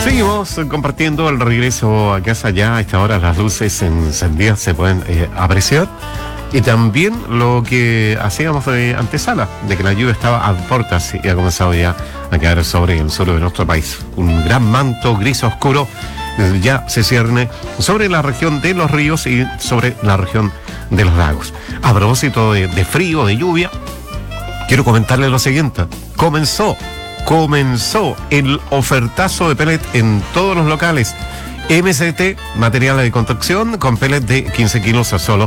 Seguimos compartiendo el regreso a casa. Ya a esta hora las luces encendidas se pueden apreciar. Y también lo que hacíamos de antesala, de que la lluvia estaba a puertas y ha comenzado ya a caer sobre el suelo de nuestro país. Un gran manto gris oscuro ya se cierne sobre la región de los ríos y sobre la región de los lagos. A propósito de frío, de lluvia, quiero comentarles lo siguiente. Comenzó el ofertazo de pellet en todos los locales. MCT, materiales de construcción, con pellet de 15 kilos a solo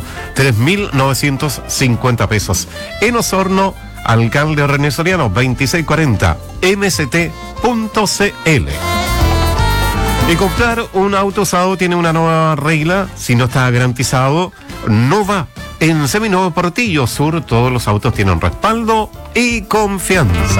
3.950 pesos. En Osorno, alcalde René Soriano, 2640, mct.cl. Y comprar un auto usado tiene una nueva regla. Si no está garantizado, no va. En Seminuevo Portillo Sur, todos los autos tienen respaldo y confianza.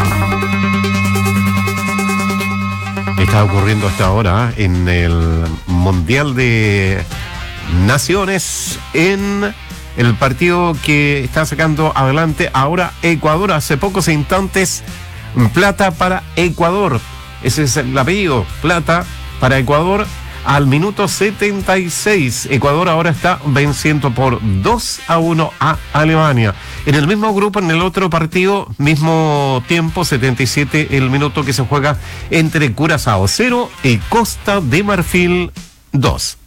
Está ocurriendo hasta ahora en el Mundial de Naciones, en el partido que está sacando adelante ahora Ecuador. Hace pocos instantes, plata para Ecuador. Ese es el apellido, plata para Ecuador. Al minuto 76, Ecuador ahora está venciendo por 2-1 a Alemania. En el mismo grupo, en el otro partido, mismo tiempo, 77, el minuto que se juega entre Curazao 0 y Costa de Marfil 2.